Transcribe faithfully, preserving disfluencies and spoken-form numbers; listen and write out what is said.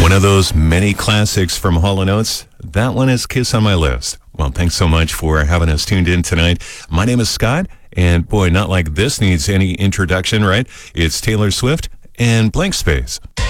One of those many classics from Hall and Oates. That one is Kiss on my list. Well, thanks so much for having us tuned in tonight. My name is Scott, and boy, not like this needs any introduction, right? It's Taylor Swift and Blank Space.